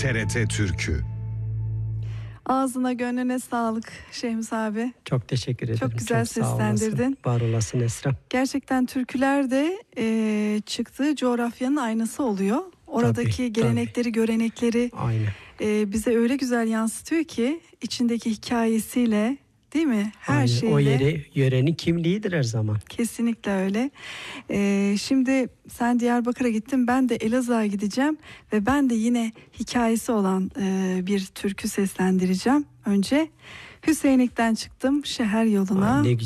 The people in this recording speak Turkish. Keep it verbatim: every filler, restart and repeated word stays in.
T R T Türkü. Ağzına gönlüne sağlık Şems abi. Çok teşekkür ederim. Çok güzel Çok sağ seslendirdin. olasın. Var olasın Esra. Gerçekten türküler de e, çıktığı coğrafyanın aynası oluyor. Oradaki Tabii, gelenekleri, tabii. görenekleri Aynen. e, bize öyle güzel yansıtıyor ki içindeki hikayesiyle, değil mi? Her Aynen. şeyle. O yeri, yörenin kimliğidir her zaman. Kesinlikle öyle. E, şimdi sen Diyarbakır'a gittin, ben de Elazığ'a gideceğim ve ben de yine hikayesi olan e, bir türkü seslendireceğim. Önce Hüseyinlik'ten çıktım şehir yoluna. Ay, ne